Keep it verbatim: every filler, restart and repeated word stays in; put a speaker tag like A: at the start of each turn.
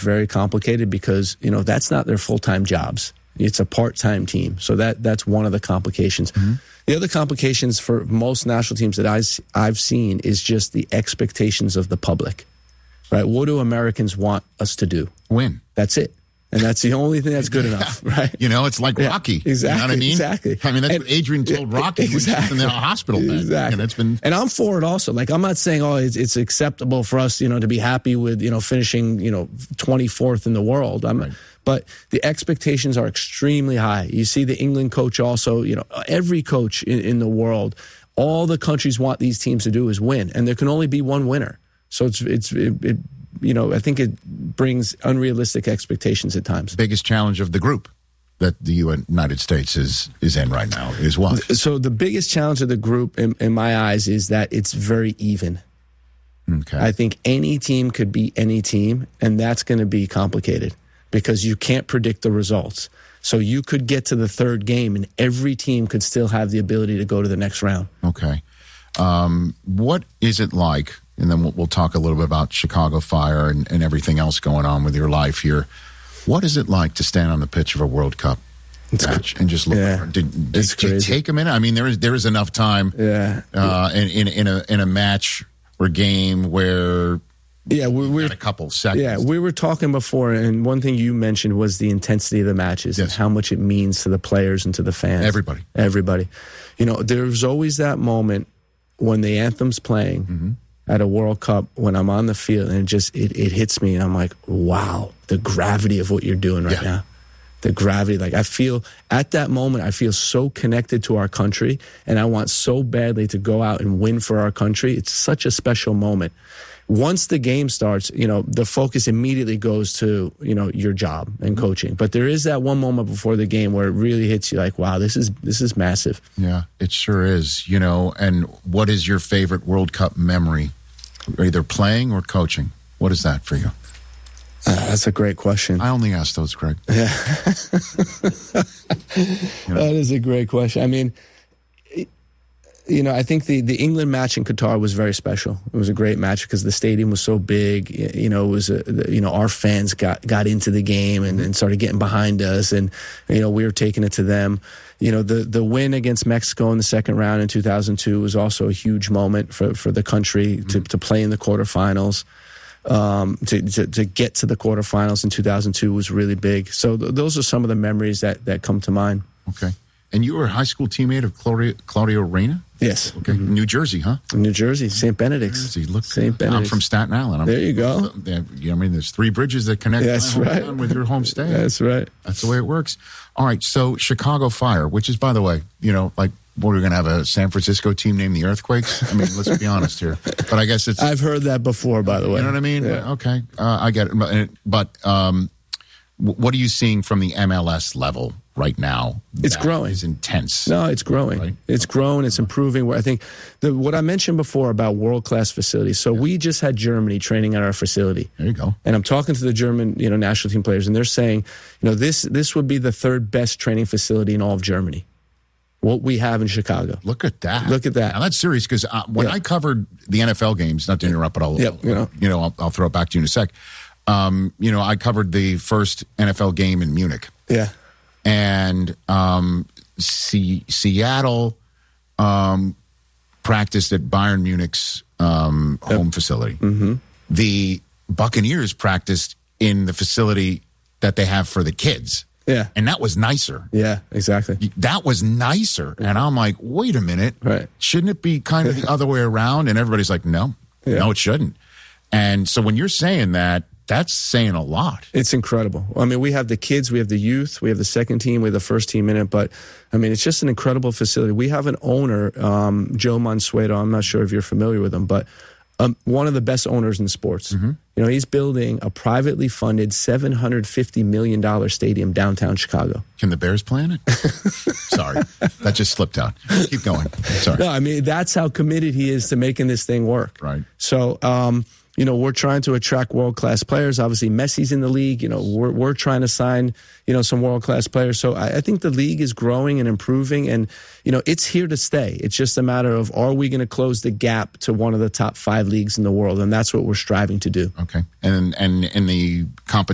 A: very complicated because, you know, that's not their full-time jobs. It's a part-time team. So that that's one of the complications. Mm-hmm. The other complications for most national teams that I, I've seen is just the expectations of the public, right? What do Americans want us to do?
B: Win.
A: That's it. And that's the only thing that's good enough, right?
B: You know, it's like Rocky.
A: Yeah, exactly.
B: You know what I mean?
A: Exactly.
B: I mean, that's
A: and,
B: what Adrian told Rocky
A: exactly.
B: when he was in the hospital bed.
A: Exactly.
B: And, it's been...
A: and I'm for it also. Like, I'm not saying, oh, it's, it's acceptable for us, you know, to be happy with, you know, finishing, you know, twenty-fourth in the world. I'm, right. But the expectations are extremely high. You see the England coach also, you know, every coach in, in the world, all the countries want these teams to do is win. And there can only be one winner. So it's, it's, it, it you know, I think it brings unrealistic expectations at times.
B: Biggest challenge of the group that the United States is is in right now is what?
A: So the biggest challenge of the group, in, in my eyes, is that it's very even.
B: Okay.
A: I think any team could beat any team, and that's going to be complicated because you can't predict the results. So you could get to the third game, and every team could still have the ability to go to the next round.
B: Okay. Um, what is it like? And then we'll, we'll talk a little bit about Chicago Fire and, and everything else going on with your life here. What is it like to stand on the pitch of a World Cup
A: it's
B: match and just look?
A: Yeah,
B: did, did, did you take a minute? I mean, there is there is enough time.
A: Yeah.
B: Uh, in, in in a in a match or game where.
A: Yeah, we were
B: a couple seconds.
A: Yeah, we were talking before, and one thing you mentioned was the intensity of the matches
B: yes.
A: and how much it means to the players and to the fans.
B: Everybody,
A: everybody. You know, there's always that moment when the anthem's playing. Mm-hmm. At a World Cup, when I'm on the field and it just it, it hits me and I'm like, wow, the gravity of what you're doing right yeah. now. The gravity, like I feel at that moment, I feel so connected to our country and I want so badly to go out and win for our country. It's such a special moment. Once the game starts, you know, the focus immediately goes to, you know, your job and coaching. But there is that one moment before the game where it really hits you like, wow, this is this is massive.
B: Yeah, it sure is, you know. And what is your favorite World Cup memory, either playing or coaching? What is that for you?
A: Uh, that's a great question.
B: I only ask those, Craig.
A: Yeah.
B: you know?
A: That is a great question. I mean, you know, I think the, the England match in Qatar was very special. It was a great match because the stadium was so big. You know, it was a, you know, our fans got, got into the game and, and started getting behind us, and you know, we were taking it to them. You know, the the win against Mexico in the second round in two thousand two was also a huge moment for, for the country to, to play in the quarterfinals. Um, to, to to get to the quarterfinals in two thousand two was really big. So th- those are some of the memories that, that come to mind.
B: Okay. And you were a high school teammate of Claudio, Claudio Reyna?
A: Yes.
B: Okay. Mm-hmm. New Jersey, huh?
A: New Jersey, Saint Benedict's.
B: Jersey. Look,
A: Saint Benedict's.
B: I'm from Staten Island. I'm,
A: there you go.
B: I mean, there's three bridges that connect
A: That's
B: my
A: right.
B: hometown with your home state.
A: That's right.
B: That's the way it works. All right, so Chicago Fire, which is, by the way, you know, like, what, are we going to have a San Francisco team named the Earthquakes? I mean, let's be honest here. But I guess it's...
A: I've heard that before, by the way.
B: You know what I mean?
A: Yeah.
B: Okay, uh, I get it. But, but um, what are you seeing from the M L S level right now?
A: It's growing.
B: It's intense.
A: No, it's growing. Right? It's grown. It's improving. I think the, what I mentioned before about world-class facilities. So yeah. we just had Germany training at our facility.
B: There you go.
A: And I'm talking to the German, you know, national team players, and they're saying, you know, this this would be the third best training facility in all of Germany. What we have in Chicago.
B: Look at that.
A: Look at that.
B: Now, that's serious because uh, when
A: yeah.
B: I covered the N F L games, not to interrupt, but I'll,
A: yep, you know,
B: you know I'll, I'll throw it back to you in a sec. Um, you know, I covered the first N F L game in Munich.
A: Yeah.
B: And um, C- Seattle um, practiced at Bayern Munich's um,
A: yep.
B: home facility.
A: Mm-hmm.
B: The Buccaneers practiced in the facility that they have for the kids.
A: Yeah.
B: And that was nicer.
A: Yeah, exactly.
B: That was nicer. And I'm like, wait a minute.
A: Right.
B: Shouldn't it be kind of the other way around? And everybody's like, no, yeah. no, it shouldn't. And so when you're saying that, that's saying a lot.
A: It's incredible. I mean, we have the kids, we have the youth, we have the second team, we have the first team in it. But, I mean, it's just an incredible facility. We have an owner, um, Joe Mansueto. I'm not sure if you're familiar with him, but um, one of the best owners in sports. Mm-hmm. You know, he's building a privately funded seven hundred fifty million dollars stadium downtown Chicago.
B: Can the Bears play in it? Sorry, that just slipped out. Keep going. Sorry.
A: No, I mean, that's how committed he is to making this thing work.
B: Right.
A: So, um, you know, we're trying to attract world-class players. Obviously, Messi's in the league. You know, we're we're trying to sign, you know, some world-class players. So I, I think the league is growing and improving, and, you know, it's here to stay. It's just a matter of, are we going to close the gap to one of the top five leagues in the world? And that's what we're striving to do.
B: Okay. And and in the competition,